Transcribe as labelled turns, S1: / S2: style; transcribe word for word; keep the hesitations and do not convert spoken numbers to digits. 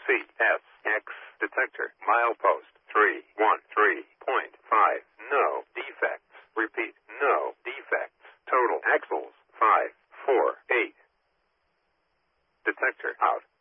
S1: C S X detector milepost three one three point five. No defects. Repeat, no defects. Total axles five four eight. Detector out.